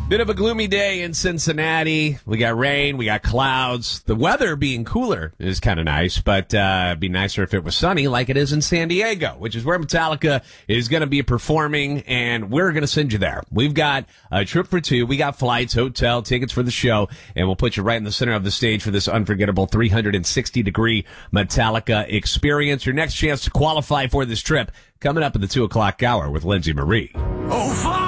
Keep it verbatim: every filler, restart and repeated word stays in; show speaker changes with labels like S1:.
S1: Bit of a gloomy day in Cincinnati. We got rain, we got clouds. The weather being cooler is kind of nice, but uh, it'd be nicer if it was sunny like it is in San Diego, which is where Metallica is going to be performing, and we're going to send you there. We've got a trip for two. We got flights, hotel, tickets for the show, and we'll put you right in the center of the stage for this unforgettable three hundred sixty degree Metallica experience. Your next chance to qualify for this trip coming up at the two o'clock hour with Lindsay Marie.
S2: Oh,